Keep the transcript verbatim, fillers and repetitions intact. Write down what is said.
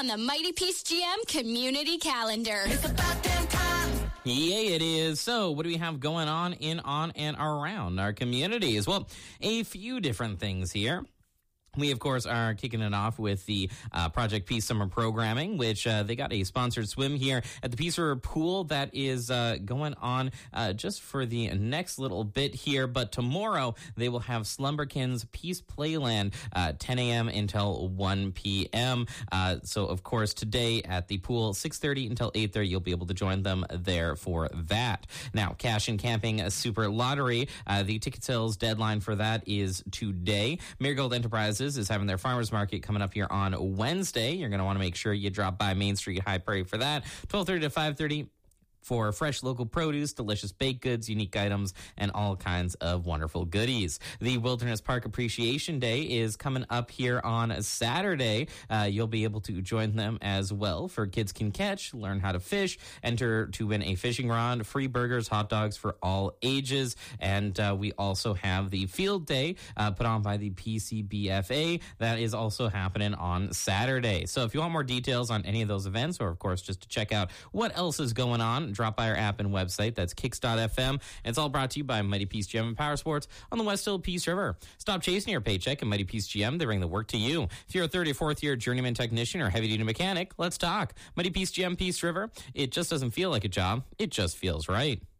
on the Mighty Peace G M community calendar. It's about damn time. Yeah, it is. So what do we have going on in, on, and around our communities? Well, a few different things here. We, of course, are kicking it off with the uh, Project Peace Summer Programming, which uh, they got a sponsored swim here at the Peace River Pool that is uh, going on uh, just for the next little bit here. But tomorrow, they will have Slumberkins Peace Playland, uh, ten a.m. until one p.m. Uh, so, of course, today at the pool, six thirty until eight thirty, you'll be able to join them there for that. Now, Cash and Camping Super Lottery, uh, the ticket sales deadline for that is today. Marigold Enterprises is having their farmers market coming up here on Wednesday. You're going to want to make sure you drop by Main Street High Prairie for that. twelve thirty to five thirty for fresh local produce, delicious baked goods, unique items, and all kinds of wonderful goodies. The Wilderness Park Appreciation Day is coming up here on Saturday. Uh, you'll be able to join them as well for Kids Can Catch, learn how to fish, enter to win a fishing rod, free burgers, hot dogs for all ages. And uh, we also have the Field Day uh, put on by the P C B F A. That is also happening on Saturday. So if you want more details on any of those events, or of course just to check out what else is going on, drop by our app and website. That's kicks dot f m. It's all brought to you by Mighty Peace G M and Power Sports on the West Hill Peace River. Stop chasing your paycheck at Mighty Peace G M. They bring the work to you. If you're a third or fourth year journeyman technician or heavy duty mechanic, let's talk. Mighty Peace G M Peace River. It just doesn't feel like a job. It just feels right.